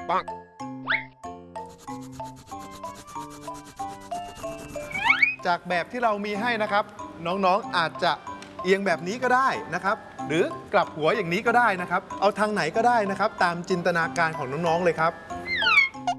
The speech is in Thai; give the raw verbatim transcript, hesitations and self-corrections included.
ปังจากแบบที่เรามีให้นะครับน้องๆอาจจะเอียงแบบนี้ก็ได้นะครับหรือกลับหัวอย่างนี้ก็ได้นะครับเอาทางไหนก็ได้นะครับตามจินตนาการของน้องๆเลยครับ